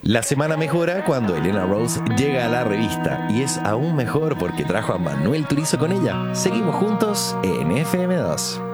La semana mejora cuando Elena Rose llega a la revista y es aún mejor porque trajo a Manuel Turizo con ella. Seguimos juntos en FM2.